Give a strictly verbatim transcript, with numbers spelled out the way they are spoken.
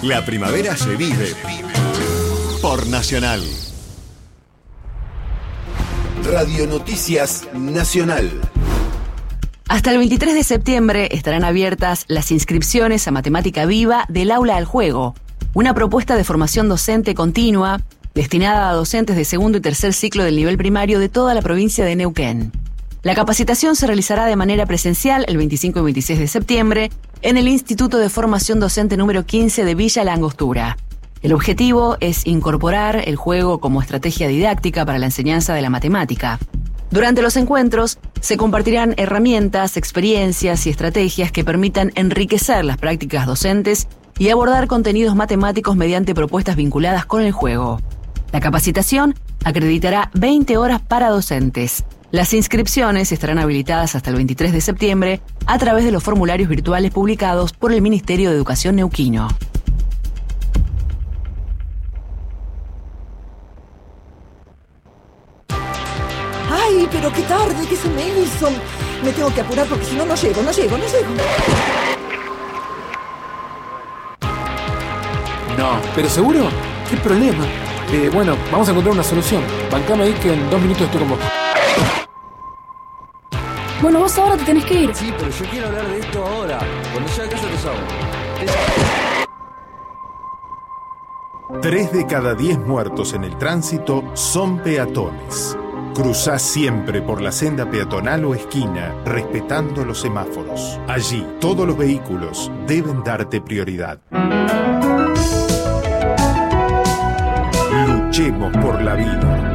La primavera se vive por Nacional. Radio Noticias Nacional. Hasta el veintitrés de septiembre estarán abiertas las inscripciones a Matemática Viva del Aula al Juego, una propuesta de formación docente continua destinada a docentes de segundo y tercer ciclo del nivel primario de toda la provincia de Neuquén. La capacitación se realizará de manera presencial el veinticinco y veintiséis de septiembre en el Instituto de Formación Docente número quince de Villa La Angostura. El objetivo es incorporar el juego como estrategia didáctica para la enseñanza de la matemática. Durante los encuentros se compartirán herramientas, experiencias y estrategias que permitan enriquecer las prácticas docentes y abordar contenidos matemáticos mediante propuestas vinculadas con el juego. La capacitación acreditará veinte horas para docentes. Las inscripciones estarán habilitadas hasta el veintitrés de septiembre a través de los formularios virtuales publicados por el Ministerio de Educación neuquino. ¡Ay, pero qué tarde que se me hizo! Me tengo que apurar porque si no, no llego, no llego, no llego. No, ¿pero seguro? ¿Qué problema? Eh, bueno, vamos a encontrar una solución. Bancame ahí que en dos minutos estoy con vos. Bueno, vos ahora te tenés que ir. Sí, pero yo quiero hablar de esto ahora. Cuando llegue a casa te llamo. Tres de cada diez muertos en el tránsito son peatones. Cruzá siempre por la senda peatonal o esquina, respetando los semáforos. Allí, todos los vehículos deben darte prioridad. Luchemos por la vida.